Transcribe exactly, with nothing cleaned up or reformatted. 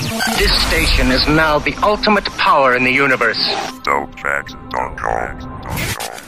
This station is now the ultimate power in the universe. So bad, don't go, don't go.